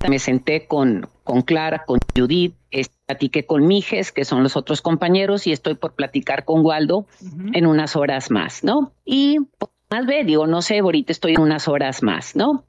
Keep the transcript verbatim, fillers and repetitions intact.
me senté con, con Clara, con Judith, este, platiqué con Mijes, que son los otros compañeros, y estoy por platicar con Waldo uh-huh. en unas horas más, ¿no? Y más ve, digo, no sé, ahorita estoy en unas horas más, ¿no?